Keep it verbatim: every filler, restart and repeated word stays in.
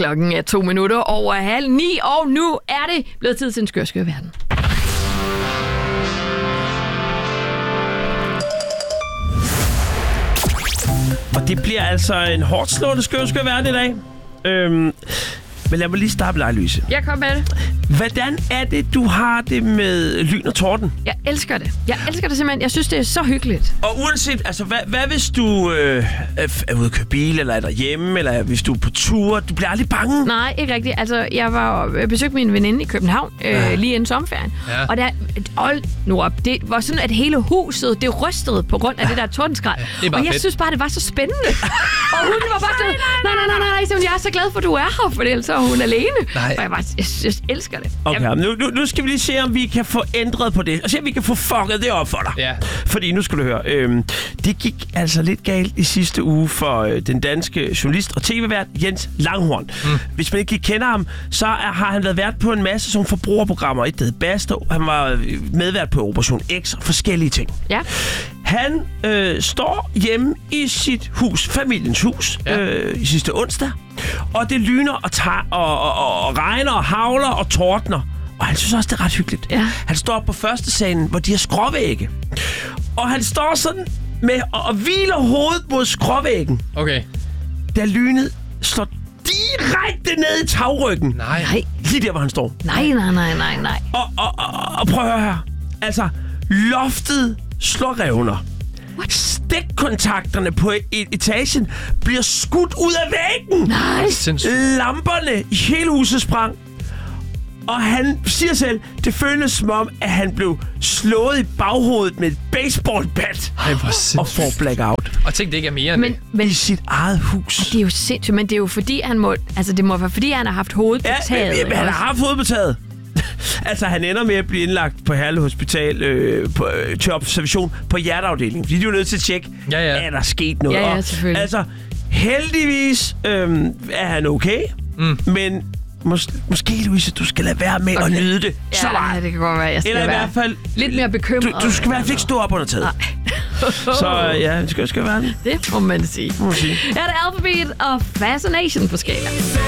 Klokken er to minutter over halv ni, og nu er det blevet tid til en skør, skør verden. Og det bliver altså en hårdt slående skør, skør verden i dag. Øhm, men lad mig lige starte med dig, Louise. Jeg kom med det. Hvordan er det, du har det med lyn og torden? Jeg elsker det. Jeg elsker det simpelthen. Jeg synes, det er så hyggeligt. Og uanset, altså, hvad, hvad hvis du øh, er ude at køre bil, eller er derhjemme, eller hvis du er på tur, du bliver aldrig bange? Nej, ikke rigtigt. Altså, jeg var besøgte min veninde i København øh, ja. lige inden sommerferien. Ja. Og der, hold nu op, det var sådan, at hele huset, det rystede på grund af ja. det der tordenskrald. Ja, og jeg fedt. synes bare, det var så spændende. Og hun var bare sådan, nej, nej, nej, nej, nej, jeg er så glad for, at du er her, for ellers er hun alene. Nej. Og jeg, bare, jeg, jeg elsker det. Okay, nu, nu, nu skal vi lige se, om vi kan få ændret på det. Og se, om vi kan få fucket det op for dig. Ja. Fordi nu skal du høre, øhm, det gik altså lidt galt i sidste uge for øh, den danske journalist og tv-vært Jens Langhorn. Mm. Hvis man ikke kender ham, så er, har han været vært på en masse som forbrugerprogrammer. Et, der hed Basto. Han var medvært på Operation X og forskellige ting. Ja. Han øh, står hjemme i sit hus, familiens hus, ja. øh, i sidste onsdag. Og det lyner og, tager, og, og, og, og regner og havler og tordner. Og han synes også, det er ret hyggeligt. Ja. Han står på første salen, hvor de har skråvægge. Og han står sådan med og, og hviler hovedet mod skråvæggen. Okay. Da lynet slår direkte ned i tagryggen. Nej. Lige der, hvor han står. Nej, nej, nej, nej, nej. Og, og, og, og prøv at høre her. Altså, loftet slår revner. What? Stikkontakterne på et etagen bliver skudt ud af væggen. Nej. Lamperne i hele huset sprang. Og han siger selv, det føles som om, at han blev slået i baghovedet med et baseballbat. Ej, hvor sindssygt. Og får blackout. Og tænk, det ikke er mere end men, det. Men, i sit eget hus. Det er jo sindssygt, men det er jo fordi, han må... Altså, det må være fordi, han har haft hovedet på taget. Ja, men han har haft hovedet på taget. Altså, han ender med at blive indlagt på Herlev Hospital øh, på, øh, til observation på hjerteafdelingen. Fordi de er jo nødt til at tjekke, ja, ja. er der sket noget. Ja, ja, selvfølgelig. Og, altså, heldigvis øh, er han okay, mm. men mås- måske, Louise, du skal lade være med okay. at nyde det ja, så meget. Ja, det kan godt være. Jeg skal Eller i være hvert fald lidt mere bekymret. Du, du skal i hvert fald ikke stå op under taget. Så ja, det skal, skal være det. Det må man sige. Må man sige. Her er det Alphabet og Fascination på skala.